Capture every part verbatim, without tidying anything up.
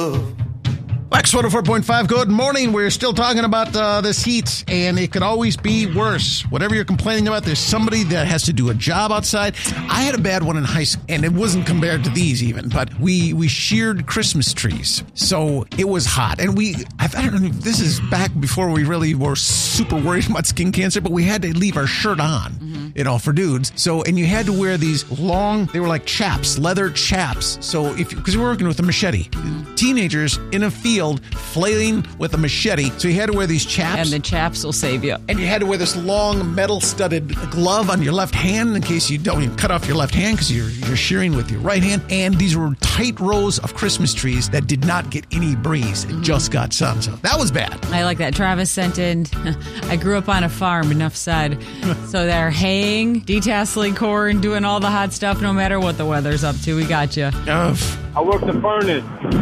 love. Wax one oh four point five, good morning. We're still talking about uh, this heat, and it could always be worse. Whatever you're complaining about, there's somebody that has to do a job outside. I had a bad one in high school, and it wasn't compared to these even, but we, we sheared Christmas trees. So it was hot, and we, I, I don't know, this is back before we really were super worried about skin cancer, but we had to leave our shirt on. Mm-hmm. You know, for dudes. So, and you had to wear these long, they were like chaps, leather chaps. So if, because we were working with a machete, mm-hmm. teenagers in a field flailing with a machete. So you had to wear these chaps. And the chaps will save you. And you had to wear this long metal studded glove on your left hand in case you don't even cut off your left hand because you're, you're shearing with your right hand. And these were tight rows of Christmas trees that did not get any breeze. It mm-hmm. just got sun. So that was bad. I like that. Travis sent in, I grew up on a farm, enough said. So they're hay. Detasseling corn, doing all the hot stuff no matter what the weather's up to. We got you. Oh. I work the furnace,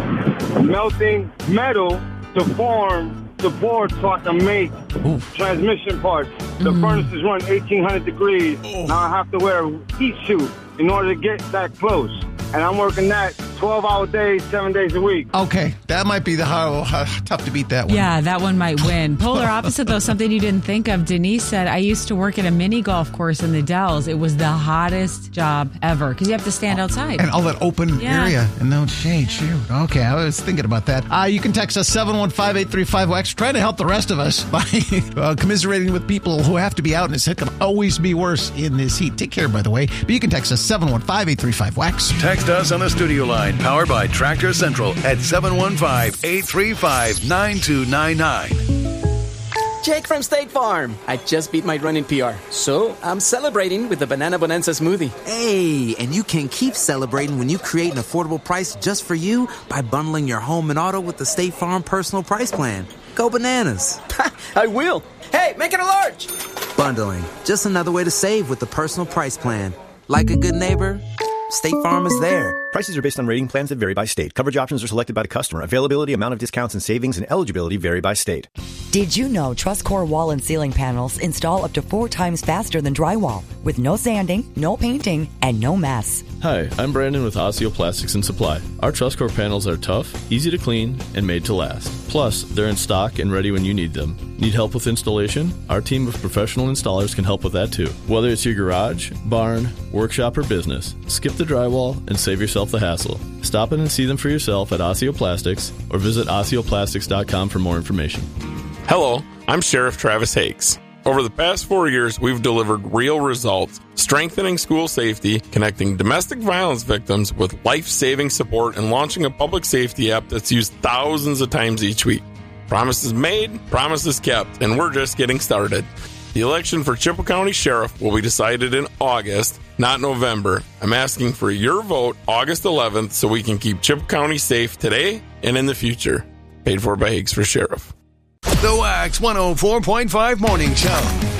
melting metal to form the board so I can make Oof. transmission parts. The mm. furnaces run eighteen hundred degrees. Oh. Now I have to wear a heat suit in order to get that close. And I'm working that twelve-hour days, seven days a week. Okay, that might be the hard, uh, tough to beat that one. Yeah, that one might win. Polar opposite, though, something you didn't think of. Denise said, I used to work at a mini golf course in the Dells. It was the hottest job ever because you have to stand outside. And all that open yeah. area and no shade. Shoot. Okay, I was thinking about that. Uh, you can text us seven one five, eight three five, W A X. Try to help the rest of us by uh, commiserating with people who have to be out, and it can always be worse in this heat. Take care, by the way. But you can text us seven one five, eight three five, W A X. Text us on the studio line, powered by Tractor Central at seven one five, eight three five, nine two nine nine. Jake from State Farm. I just beat my running P R, so I'm celebrating with the Banana Bonanza smoothie. Hey, and you can keep celebrating when you create an affordable price just for you by bundling your home and auto with the State Farm Personal Price Plan. Go bananas. I will. Hey, make it a large. Bundling, just another way to save with the Personal Price Plan. Like a good neighbor, State Farm is there. Prices are based on rating plans that vary by state. Coverage options are selected by the customer. Availability, amount of discounts and savings, and eligibility vary by state. Did you know TrustCore wall and ceiling panels install up to four times faster than drywall with no sanding, no painting, and no mess? Hi, I'm Brandon with Osseo Plastics and Supply. Our TrustCore panels are tough, easy to clean, and made to last. Plus, they're in stock and ready when you need them. Need help with installation? Our team of professional installers can help with that too. Whether it's your garage, barn, workshop, or business, skip the drywall and save yourself the hassle. Stop in and see them for yourself at Osseo Plastics or visit osseo plastics dot com for more information. Hello, I'm Sheriff Travis Hakes. Over the past four years, we've delivered real results, strengthening school safety, connecting domestic violence victims with life-saving support, and launching a public safety app that's used thousands of times each week. Promises made, promises kept, and we're just getting started. The election for Chippewa County Sheriff will be decided in August, not November. I'm asking for your vote August eleventh so we can keep Chippewa County safe today and in the future. Paid for by Higgs for Sheriff. The Wax one oh four point five Morning Show.